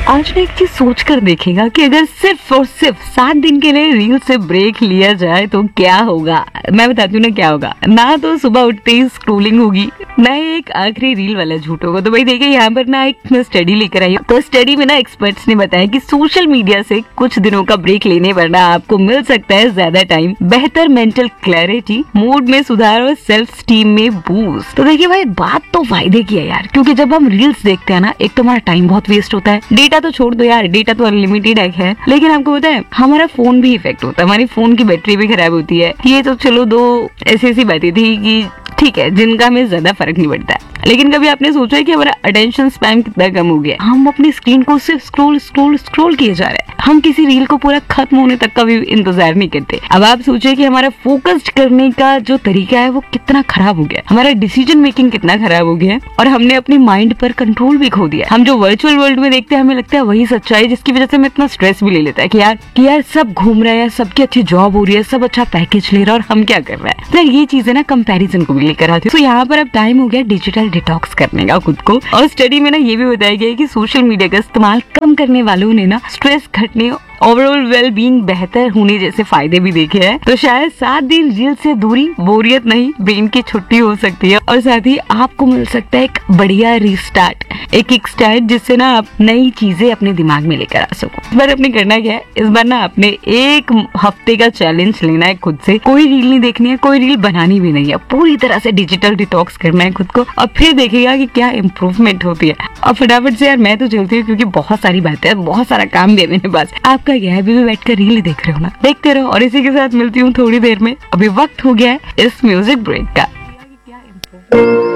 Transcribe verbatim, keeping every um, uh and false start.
आज ना एक चीज सोच कर देखेगा कि अगर सिर्फ और सिर्फ सात दिन के लिए रील से ब्रेक लिया जाए तो क्या होगा। मैं बताती हूँ ना क्या होगा। ना तो सुबह उठते ही स्क्रोलिंग होगी, ना एक आखिरी रील वाला झूठ होगा। तो भाई देखिए यहाँ पर ना एक स्टडी लेकर आई हूँ। तो स्टडी में ना एक्सपर्ट्स ने बताया कि सोशल मीडिया से कुछ दिनों का ब्रेक लेने पर ना आपको मिल सकता है ज्यादा टाइम, बेहतर मेंटल क्लैरिटी, मूड में सुधार और सेल्फ स्टीम में बूस्ट। तो देखिए भाई बात तो फायदे की है यार, क्योंकि जब हम रील्स देखते हैं ना, एक तो हमारा टाइम बहुत वेस्ट होता है। डेटा तो छोड़ दो यार, डेटा तो अनलिमिटेड है, लेकिन आपको पता है हमारा फोन भी इफेक्ट होता है, हमारी फोन की बैटरी भी खराब होती है। ये तो चलो दो ऐसी ऐसी बातें थी कि ठीक है, जिनका हमें ज्यादा फर्क नहीं पड़ता है। लेकिन कभी आपने सोचा है कि हमारा अटेंशन स्पैन कितना कम हो गया। हम अपनी स्क्रीन को सिर्फ स्क्रॉल स्क्रॉल स्क्रॉल किए जा रहे हैं, हम किसी रील को पूरा खत्म होने तक का भी इंतजार नहीं करते। अब आप सोचिए कि हमारा फोकस्ड करने का जो तरीका है वो कितना खराब हो गया, हमारा डिसीजन मेकिंग कितना खराब हो गया, और हमने अपने माइंड पर कंट्रोल भी खो दिया। हम जो वर्चुअल वर्ल्ड में देखते हैं हमें लगता है वही सच्चाई, जिसकी वजह से हमें इतना स्ट्रेस भी ले लेता है कि यार कि यार सब घूम रहे हैं, सबकी अच्छी जॉब हो रही है, सब अच्छा पैकेज ले रहा है और हम क्या कर रहे हैं। तो ये चीजें ना कंपैरिजन को भी लेकर आती है। तो यहाँ पर अब टाइम हो गया डिजिटल डिटॉक्स करने का खुद को। और स्टडी में ना ये भी बताया गया है कि सोशल मीडिया का इस्तेमाल कम करने वालों ने ना स्ट्रेस घटने, ओवरऑल वेल बीइंग बेहतर होने जैसे फायदे भी देखे हैं। तो शायद सात दिन रील से दूरी बोरियत नहीं, ब्रेन की छुट्टी हो सकती है, और साथ ही आपको मिल सकता है एक बढ़िया रीस्टार्ट, एक किक स्टार्ट, जिससे ना आप नई चीजें अपने दिमाग में लेकर आ सको। इस बार अपने करना क्या है, इस बार ना आपने एक हफ्ते का चैलेंज लेना है खुद से। कोई रील नहीं देखनी है, कोई रील बनानी भी नहीं है, पूरी तरह से डिजिटल डिटॉक्स करना है खुद को, और फिर देखिएगा कि क्या इम्प्रूवमेंट होती है। और फटाफट से यार मैं तो चलती हूँ, क्योंकि बहुत सारी बातें हैं, बहुत सारा काम भी है मेरे पास। आपका क्या है, अभी भी बैठ कर रील देख रहे हो ना, देखते रहो। और इसी के साथ मिलती हूँ थोड़ी देर में। अभी वक्त हो गया है इस म्यूजिक ब्रेक का।